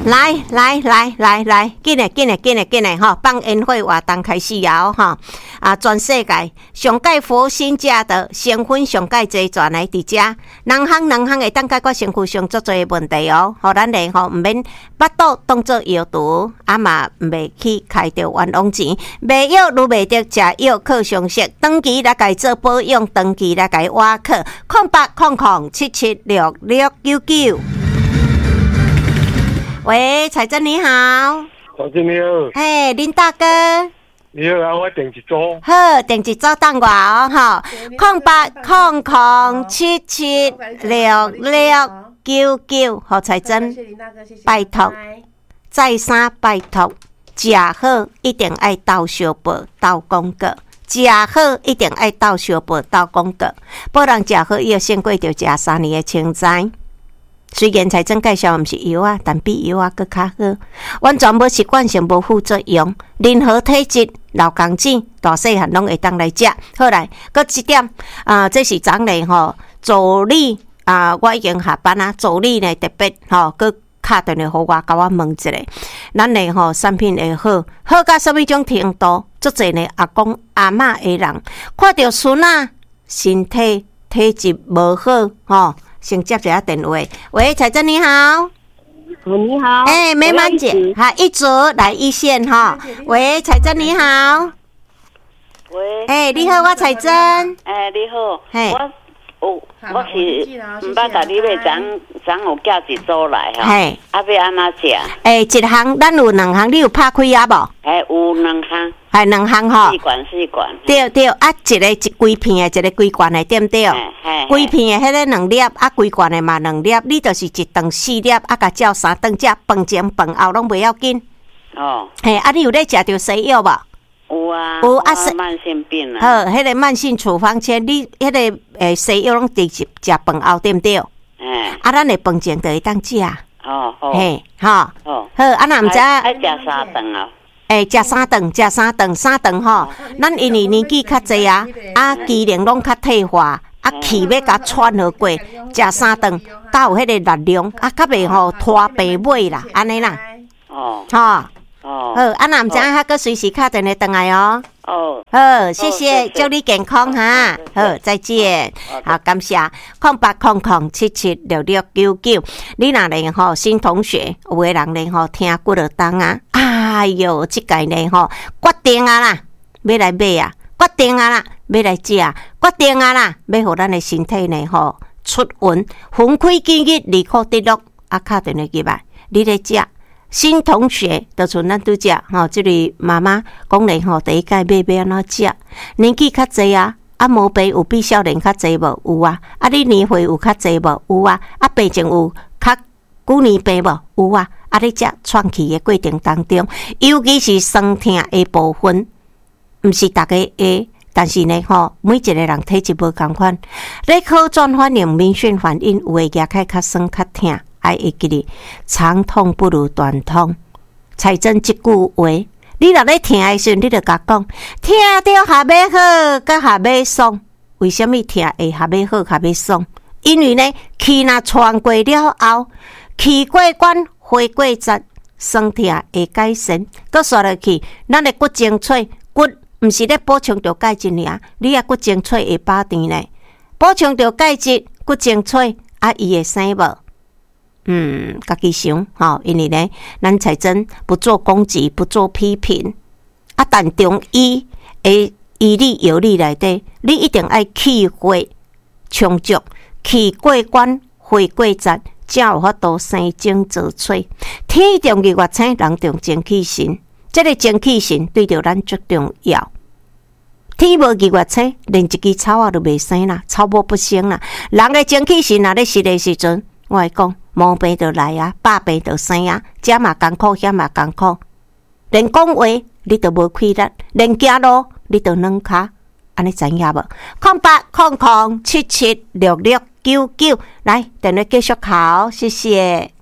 来，紧嘞吼！放烟火活动开始啊吼！全世界上界佛心价的成分上界济，全来伫遮。两项会当解决身躯上足侪的问题哦。互咱嘞吼，毋免巴肚当作药毒，嘛毋袂去开着冤枉钱。卖药愈卖得，食药靠常识。长期来家做保养，长期来家挖课。0800776699。喂，彩珍你好。 彩珍你好。 嘿，林大哥。 你好啊，我订一组。 好，订一组等我哦，吼。0800776699，好彩珍，拜托，再三拜托，食好一定爱斗相报，斗功课。食好一定爱斗相报，斗功课。不人食好，要先过着食3年的清斋。虽然彩珍介绍毋是药啊，但比药啊佫较好，完全无习惯性无副作用，任何体质、老公子、大细汉拢会当来食。好来，佫一点这是昨日吼助理我已经下班啊，助理呢特别佫敲电话互我，甲我问一下，咱的产品会好到什么种程度？足侪呢阿公阿嬷的人看到孙仔身体体质无好先接一下电话。喂，彩珍你好。 你好。 梅曼姐，一组来一线哈。喂，彩珍你好。 喂。 你好，我彩珍。 你好。我是毋捌甲你要昨有寄一组来吼。要安怎食？ 一项，咱有2项，你有拍开啊无？ 有2项。 2项吼。 四罐。对， 一个规片的，一个规罐的，对不对？规片的迄个2粒，规罐的嘛2粒，你就是一顿4粒，甲照3顿食，饭前饭后拢袂要紧。你有咧食着西药无？ 有啊，慢性病啊。 好，迄个慢性处方签，你迄个西药拢直接食饭后，对不对？咱的饭前就会当食。好。好，若毋知爱食3顿啊。 食3顿吼。咱因为年纪较济机能拢较退化，气要甲喘好过，食3顿，才有迄个力量，较袂拖白尾啦，安尼啦。好，若毋知佫随时敲电话转来哦。好，谢谢，祝你健康哈。好，再见。好，感谢。0800776699。你若咧新同学，有个人咧听几落冬啊。哎哟，即届呢决定啊啦，要来买啊，决定啊啦，要来食，决定啊啦，要互咱的身体呢出运，分开见日，离苦得乐。敲电话入来，你咧食。新同学，就像咱拄食即个妈妈讲咧第一届要安怎食？年纪较济毛病有比少年较济无？有啊。你年岁有较济无？有啊。病情有较久年病无？有啊。你食喘气的过程当中，尤其是酸痛的部分，毋是大家会，但是呢每一个人体质无共款，咧可转反应、明显反应，有诶牙开较酸较痛。会记哩，长痛不如短痛。彩珍即句话，你若咧听的时，你就甲讲，听着下尾好，甲下尾爽。为什么听会下尾好，下尾爽？因为呢，气若喘过了后，气过关，血过杂，酸痛会改善。搁刷落去，咱的骨精粹，骨毋是咧补充着钙质尔，你骨精粹会饱甜呢，补充着钙质，骨精粹伊会生无？家己想因为呢，咱彩珍不做攻击，不做批评但中医的医理药理内底，你一定爱气血充足，气过关，血过杂，才有法度生精造髓。天重日月星，人重精气神，这个精气神对着咱最重要。天无日月星，连一支草啊都袂生啦，草木不生啦。人的精气神咧实的时阵，我会讲。毛病就来百病就生这嘛艰苦，遐嘛艰苦。连讲话你都无气力，连行路你都软脚，安尼知影无？0800776699，来，电话继续考，谢谢。